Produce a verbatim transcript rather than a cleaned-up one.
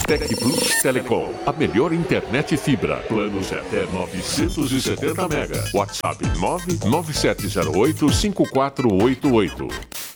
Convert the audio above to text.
Tec Plus Telecom, a melhor internet fibra. Planos até novecentos e setenta mega. WhatsApp nove nove sete zero oito cinco quatro oito oito.